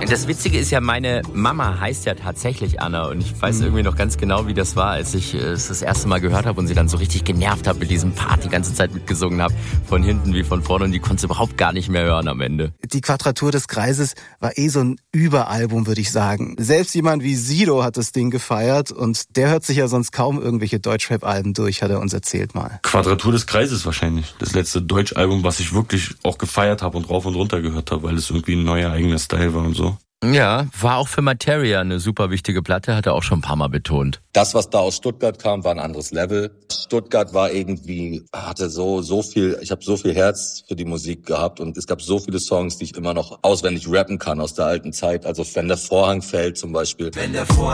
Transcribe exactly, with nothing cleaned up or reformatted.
Das Witzige ist ja, meine Mama heißt ja tatsächlich Anna und ich weiß irgendwie noch ganz genau, wie das war, als ich es das erste Mal gehört habe und sie dann so richtig genervt habe mit diesem Part, die ganze Zeit mitgesungen habe, von hinten wie von vorne und die konnte es überhaupt gar nicht mehr hören am Ende. Die Quadratur des Kreises war eh so ein Überalbum, würde ich sagen. Selbst jemand wie Sido hat das Ding gefeiert und der hört sich ja sonst kaum irgendwelche Deutschrap-Alben durch, hat er uns erzählt mal. Quadratur des Kreises wahrscheinlich. Das letzte Deutschalbum, was ich wirklich auch gefeiert habe und rauf und runter gehört habe, weil es irgendwie ein neuer eigener Style war und so. Ja, war auch für Materia eine super wichtige Platte, hat er auch schon ein paar Mal betont. Das, was da aus Stuttgart kam, war ein anderes Level. Stuttgart war irgendwie, hatte so so viel, ich habe so viel Herz für die Musik gehabt und es gab so viele Songs, die ich immer noch auswendig rappen kann aus der alten Zeit. Also wenn der Vorhang fällt zum Beispiel. Wenn der Vorhang